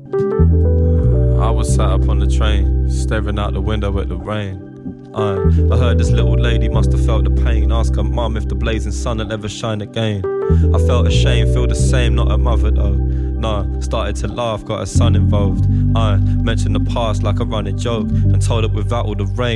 I was sat up on the train, staring out the window at the rain. I heard this little lady must have felt the pain. Ask her mum if the blazing sun will ever shine again. I felt ashamed, feel the same, not her mother though. Nah, started to laugh, got her son involved. I mentioned the past like a running joke and told it without all the rain.